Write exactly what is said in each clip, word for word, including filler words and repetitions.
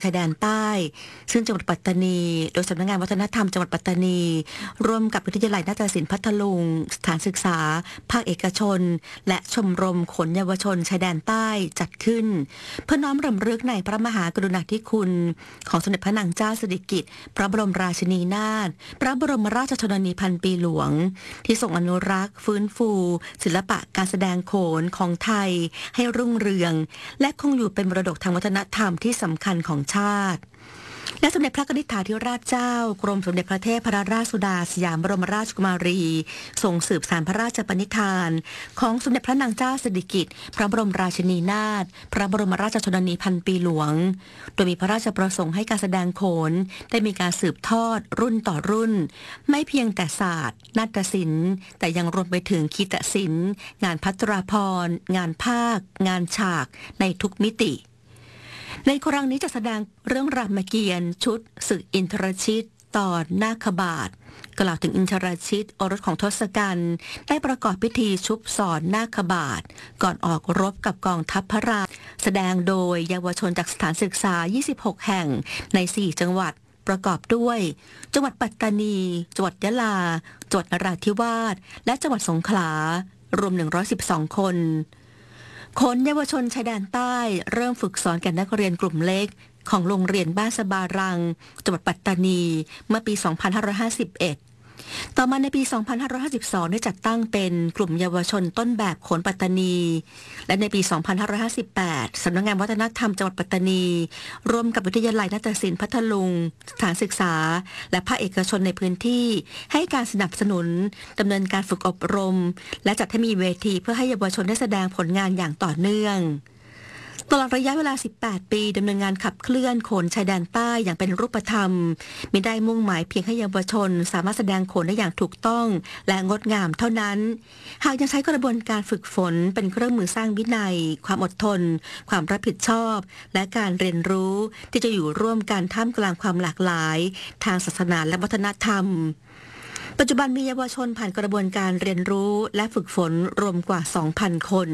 ชายแดนใต้ซึ่งจังหวัดปัตตานีโดยสำนักงานวัฒนธรรมจังหวัดปัตตานีร่วมกับวิทยาลัยนาฏศิลป์พัทลุงสถานศึกษาภาคเอกชนและชมรมขนเยาวชนชายแดนใต้จัดขึ้นเพื่อน้อมรำลึกในพระมหากรุณาธิคุณของสมเด็จพระนางเจ้าสิริกิติ์พระบรมราชินีนาถพระบรมราชชนนีพันปีหลวงที่ทรงอนุรักษ์ฟื้นฟูศิลปะการแสดงโขนของไทยให้รุ่งเรืองและคงอยู่เป็นมรดกทางวัฒนธรรมที่สำคัญของชาติและสมเด็จพระกนิษฐาธิราชเจ้ากรมสมเด็จพระเทพรัตนราชสุดาสยามบรมราชกุมารีทรงสืบสานพระราชปณิธานของสมเด็จพระนางเจ้าสิริกิติ์พระบรมราชินีนาถพระบรมราชชนนีพันปีหลวงโดยมีพระราชประสงค์ให้การแสดงโขนได้มีการสืบทอดรุ่นต่อรุ่นไม่เพียงแต่ศาสตร์นาฏศิลป์แต่ยังรวมไปถึงคีตศิลป์งานภัตราภรณ์งานภาคงานฉากในทุกมิติในครั้งนี้จะแสดงเรื่องรามเกียรติ์ชุดศึกอินทรชิตตอนนาคบาทกล่าวถึงอินทรชิตโอรสของทศกัณฐ์ได้ประกอบพิธีชุบสอนนาคบาทก่อนออกรบกับกองทัพพระราแสดงโดยเยาวชนจากสถานศึกษายี่สิบหกแห่งในสี่จังหวัดประกอบด้วยจังหวัดปัตตานีจังหวัดยะลาจังหวัดนราธิวาสและจังหวัดสงขลารวมหนึ่งร้อยสิบสองคนขนเยาวชนชายแดนใต้เริ่มฝึกสอนแก่นักเรียนกลุ่มเล็กของโรงเรียนบ้านสบารังจังหวัดปัตตานีเมื่อปี สองพันห้าร้อยห้าสิบเอ็ด ต่อมาในปี สองพันห้าร้อยห้าสิบสอง ได้จัดตั้งเป็นกลุ่มเยาวชนต้นแบบโขนปัตตานีและในปี สองพันห้าร้อยห้าสิบแปด สำนักงานวัฒนธรรมจังหวัดปัตตานีร่วมกับวิทยาลัยนาฏศิลป์พัทลุงสถานศึกษาและภาคเอกชนในพื้นที่ให้การสนับสนุนดำเนินการฝึกอบรมและจัดให้มีเวทีเพื่อให้เยาวชนได้แสดงผลงานอย่างต่อเนื่องตลอดระยะเวลาสิบแปดปีดำเนินงานขับเคลื่อนโขนชายแดนใต้อย่างเป็นรูปธรรมมิได้มุ่งหมายเพียงให้เยาวชนสามารถแสดงโขนได้อย่างถูกต้องและงดงามเท่านั้นหากยังใช้กระบวนการฝึกฝนเป็นเครื่องมือสร้างวินัยความอดทนความรับผิดชอบและการเรียนรู้ที่จะอยู่ร่วมกันท่ามกลางความหลากหลายทางศาสนาและวัฒนธรรมปัจจุบันมีเยาวชนผ่านกระบวนการเรียนรู้และฝึกฝนรวมกว่า สองพัน คน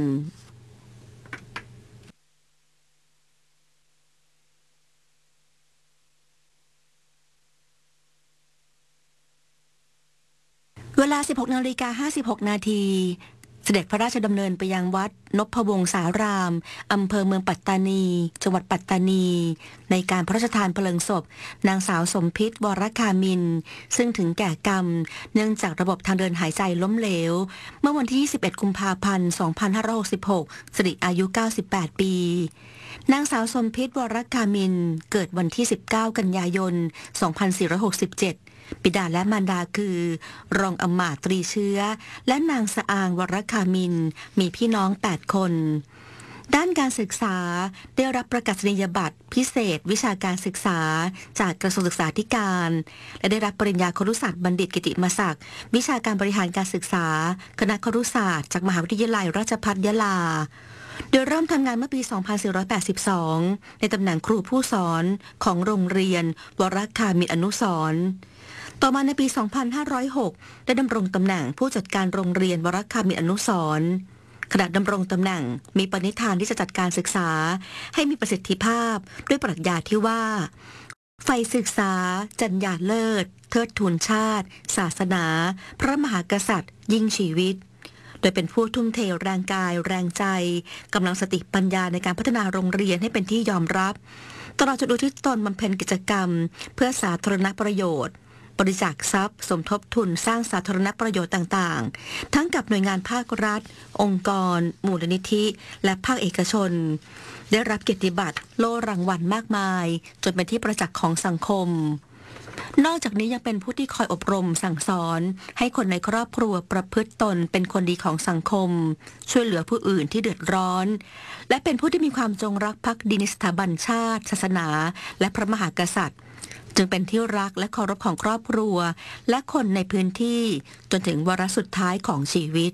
เวลา สิบหกนาฬิกาห้าสิบหกนาทีเสด็จพระราชดำเนินไปยังวัดนพวงศารามอำเภอเมืองปัตตานีจังหวัดปัตตานีในการพระราชทานเพลิงศพนางสาวสมพิษวรคามินซึ่งถึงแก่กรรมเนื่องจากระบบทางเดินหายใจล้มเหลวเมื่อวันที่ยี่สิบเอ็ดกุมภาพันธ์สองพันห้าร้อยหกสิบหกสิริอายุเก้าสิบแปดปีนางสาวสมพิษวรคามินเกิดวันที่สิบเก้ากันยายนสองพันสี่ร้อยหกสิบเจ็ดบิดาและมารดาคือรองอำมาตย์ตรีเชื้อและนางสะอางวรคามินมีพี่น้องแปดคนด้านการศึกษาได้รับประกาศนียบัตรพิเศษวิชาการศึกษาจากกระทรวงศึกษาธิการและได้รับปริญญาครุศาสตร์บัณฑิตกิติมศักดิ์วิชาการบริหารการศึกษาคณะครุศาสตร์จากมหาวิทยาลัยราชภัฏยะลาโดยเริ่มทำงานเมื่อปี สองพันสี่ร้อยแปดสิบสอง ในตำแหน่งครูผู้สอนของโรงเรียนวรคามินอนุสรณ์ต่อมาในปี สองพันห้าร้อยหก ได้ดำรงตำแหน่งผู้จัดการโรงเรียนวรคามินอนุสรณ์ขณะดำรงตำแหน่งมีปณิธานที่จะจัดการศึกษาให้มีประสิทธิภาพด้วยปรัชญาที่ว่าใฝ่ศึกษาจรรยาเลิศเทิดทูนชาติศาสนาพระมหากษัตริย์ยิ่งชีวิตโดยเป็นผู้ทุ่มเทแรงกายแรงใจกำลังสติปัญญาในการพัฒนาโรงเรียนให้เป็นที่ยอมรับตลอดจนอุทิศตนบำเพ็ญกิจกรรมเพื่อสาธารณประโยชน์บริจาคทรัพย์สมทบทุนสร้างสาธารณประโยชน์ต่างๆทั้งกับหน่วยงานภาครัฐองค์กรมูลนิธิและภาคเอกชนได้รับเกียรติบัตรโล่รางวัลมากมายจนเป็นที่ประจักษ์ของสังคมนอกจากนี้ยังเป็นผู้ที่คอยอบรมสั่งสอนให้คนในครอบครัวประพฤติตนเป็นคนดีของสังคมช่วยเหลือผู้อื่นที่เดือดร้อนและเป็นผู้ที่มีความจงรักภักดีในสถาบันชาติศาสนาและพระมหากษัตริย์จึงเป็นที่รักและเคารพของครอบครัวและคนในพื้นที่จนถึงวาระสุดท้ายของชีวิต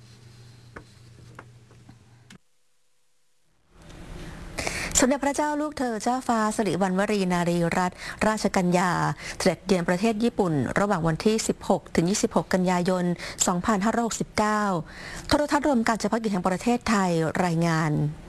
สมเด็จพระเจ้าลูกเธอเจ้าฟ้าสิริวัณวรีนารีรัตนราชกัญญาเสด็จเยือนประเทศญี่ปุ่นระหว่างวันที่สิบหกถึงยี่สิบหกกันยายนสองพันห้าร้อยหกสิบเก้าโทรทัศน์รวมการเฉพาะกิจแห่งประเทศไทยรายงาน